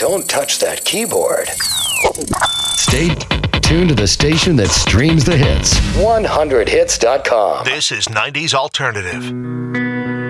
Don't touch that keyboard. Stay tuned to the station that streams the hits. 100hits.com. This is 90s Alternative.